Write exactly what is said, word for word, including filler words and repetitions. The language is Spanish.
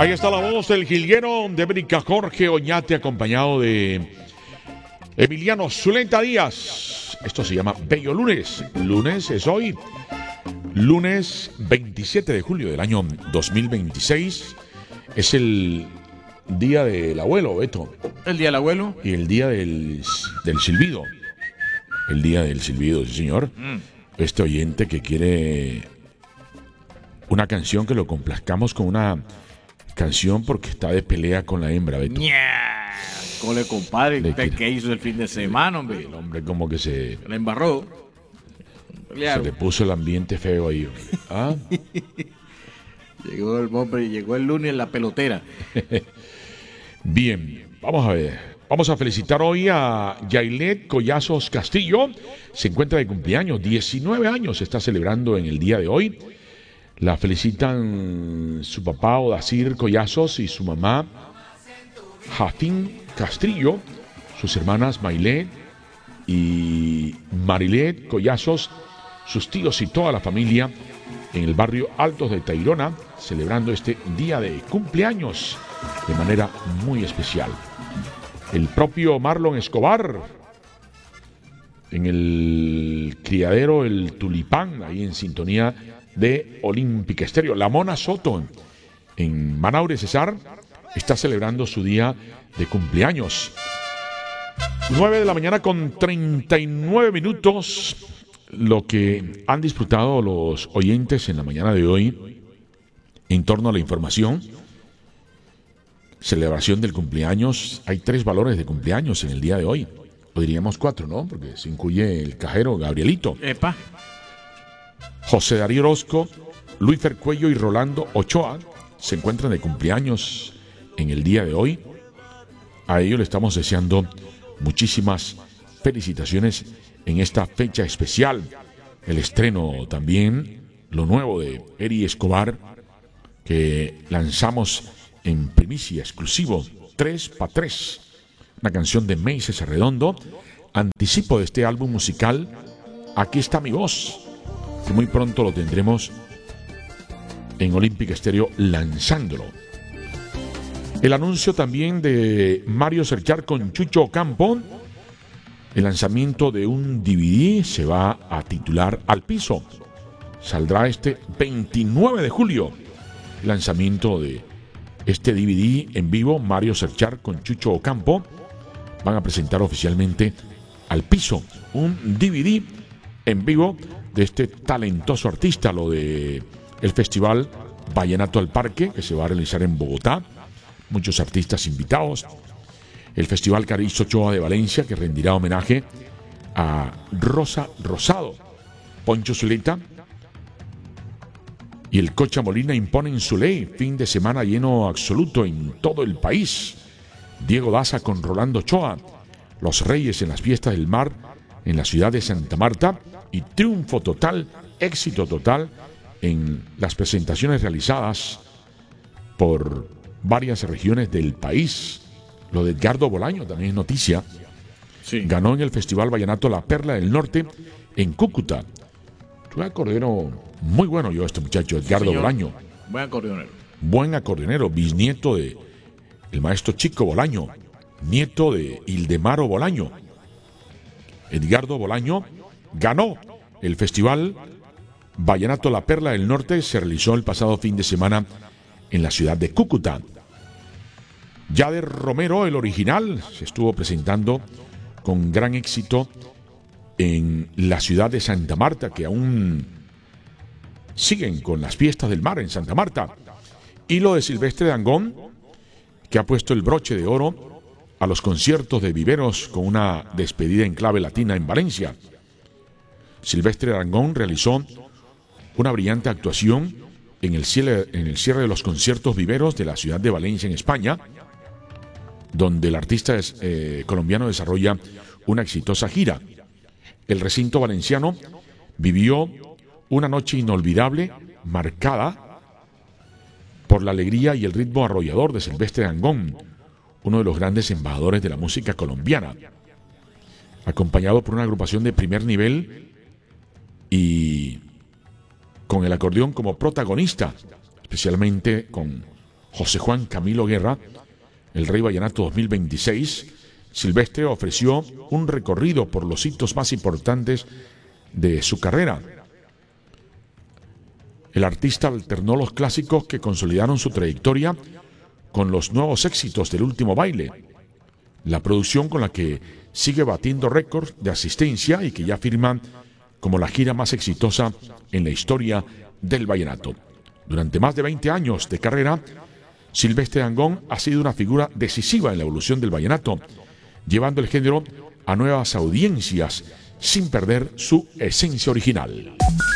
Ahí está la voz del jilguero de América, Jorge Oñate, acompañado de Emiliano Zuleta Díaz. Esto se llama Bello Lunes. Lunes es hoy, lunes veintisiete de julio del año dos mil veintiséis. Es el día del abuelo, Beto. El día del abuelo. Y el día del, del silbido. El día del silbido, sí, señor. Mm. Este oyente que quiere una canción, que lo complazcamos con una canción porque está de pelea con la hembra, Beto. Yeah. Cole, compadre, ¿usted qué hizo el fin de semana, hombre? El hombre como que se... Le embarró. Se le puso el ambiente feo ahí. ¿Ah? Llegó el hombre, llegó el lunes en la pelotera. Bien, vamos a ver. Vamos a felicitar hoy a Yailet Collazos Castillo. Se encuentra de cumpleaños, diecinueve años está celebrando en el día de hoy. La felicitan su papá Odacir Collazos y su mamá Jafín Castillo, sus hermanas Mailet y Marilet Collazos, sus tíos y toda la familia en el barrio Altos de Tayrona, celebrando este día de cumpleaños de manera muy especial. El propio Marlon Escobar en el criadero El Tulipán, ahí en sintonía de Olímpica Estéreo. La Mona Soto en Manaure, Cesar, está celebrando su día de cumpleaños. nueve de la mañana con treinta y nueve minutos. Lo que han disfrutado los oyentes en la mañana de hoy en torno a la información, celebración del cumpleaños. Hay tres valores de cumpleaños en el día de hoy. O diríamos cuatro, ¿no? Porque se incluye el cajero Gabrielito. Epa. José Darío Orozco, Luis Fercuello y Rolando Ochoa se encuentran de cumpleaños en el día de hoy. A ellos le estamos deseando muchísimas felicitaciones en esta fecha especial. El estreno también, lo nuevo de Eri Escobar, que lanzamos en primicia, exclusivo, tres pa' tres, una canción de Meises Arredondo, anticipo de este álbum musical, Aquí está mi voz, que muy pronto lo tendremos en Olímpica Estéreo lanzándolo. El anuncio también de Mario Cerchar con Chucho Ocampo, el lanzamiento de un D V D se va a titular Al Piso. Saldrá este veintinueve de julio. El lanzamiento de este D V D en vivo, Mario Cerchar con Chucho Ocampo. Van a presentar oficialmente Al Piso, un D V D en vivo de este talentoso artista, lo de el Festival Vallenato al Parque, que se va a realizar en Bogotá. Muchos artistas invitados. El Festival Carrizo Ochoa de Valencia, que rendirá homenaje a Rosa Rosado. Poncho Zuleta y el Cocha Molina imponen su ley. Fin de semana lleno absoluto en todo el país. Diego Daza con Rolando Ochoa. Los Reyes en las fiestas del mar en la ciudad de Santa Marta. Y triunfo total, éxito total en las presentaciones realizadas por varias regiones del país. Lo de Edgardo Bolaño también es noticia. Sí. Ganó en el Festival Vallenato La Perla del Norte en Cúcuta. Un acordeonero muy bueno yo, este muchacho, Edgardo sí, Bolaño. Buen acordeonero. Buen acordeonero, bisnieto de el maestro Chico Bolaño, nieto de Ildemaro Bolaño. Edgardo Bolaño ganó el Festival Vallenato La Perla del Norte. Se realizó el pasado fin de semana en la ciudad de Cúcuta. Yader Romero, el original, se estuvo presentando con gran éxito en la ciudad de Santa Marta, que aún siguen con las fiestas del mar en Santa Marta. Y lo de Silvestre Dangond, que ha puesto el broche de oro a los conciertos de Viveros con una despedida en clave latina en Valencia. Silvestre Dangond realizó una brillante actuación en el cierre, en el cierre de los conciertos Viveros de la ciudad de Valencia en España, donde el artista es, eh, colombiano desarrolla una exitosa gira. El recinto valenciano vivió una noche inolvidable, marcada por la alegría y el ritmo arrollador de Silvestre Dangond, uno de los grandes embajadores de la música colombiana, acompañado por una agrupación de primer nivel y con el acordeón como protagonista, especialmente con José Juan Camilo Guerra, el Rey Vallenato dos mil veintiséis, Silvestre ofreció un recorrido por los hitos más importantes de su carrera. El artista alternó los clásicos que consolidaron su trayectoria con los nuevos éxitos del último baile, la producción con la que sigue batiendo récords de asistencia y que ya firma como la gira más exitosa en la historia del vallenato. Durante más de veinte años de carrera, Silvestre Dangond ha sido una figura decisiva en la evolución del vallenato, llevando el género a nuevas audiencias sin perder su esencia original.